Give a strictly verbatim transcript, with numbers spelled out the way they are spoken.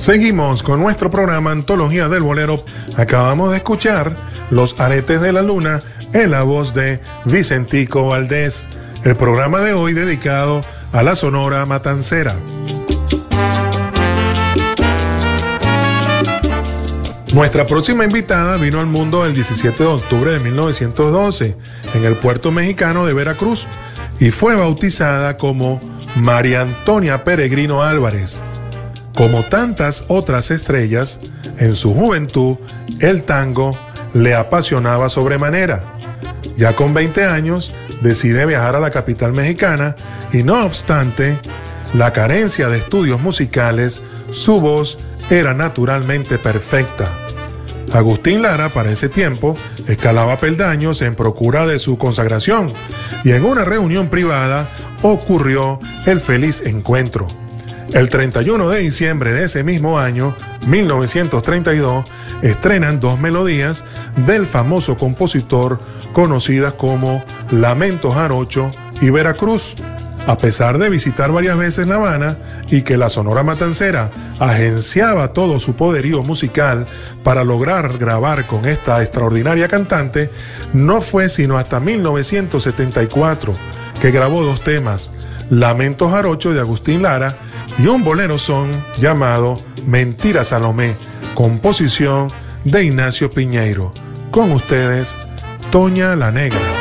Seguimos con nuestro programa Antología del Bolero. Acabamos de escuchar Los Aretes de la Luna en la voz de Vicentico Valdés. El programa de hoy dedicado a la Sonora Matancera. Nuestra próxima invitada vino al mundo el diecisiete de octubre de mil novecientos doce en el puerto mexicano de Veracruz y fue bautizada como María Antonia Peregrino Álvarez. Como tantas otras estrellas, en su juventud el tango le apasionaba sobremanera. Ya con veinte años decide viajar a la capital mexicana y no obstante la carencia de estudios musicales, su voz era naturalmente perfecta. Agustín Lara para ese tiempo escalaba peldaños en procura de su consagración y en una reunión privada ocurrió el feliz encuentro. El treinta y uno de diciembre de ese mismo año, mil novecientos treinta y dos, estrenan dos melodías del famoso compositor conocidas como Lamento Jarocho y Veracruz. A pesar de visitar varias veces La Habana y que la Sonora Matancera agenciaba todo su poderío musical para lograr grabar con esta extraordinaria cantante, no fue sino hasta mil novecientos setenta y cuatro que grabó dos temas, Lamento Jarocho de Agustín Lara y un bolero son llamado Mentira Salomé, composición de Ignacio Piñeiro. Con ustedes, Toña la Negra.